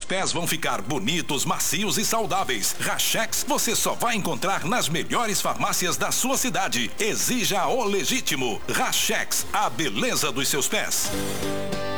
pés vão ficar bonitos, macios e saudáveis. Rachex você só vai encontrar nas melhores farmácias da sua cidade. Exija o legítimo. Rachex, a beleza dos seus pés.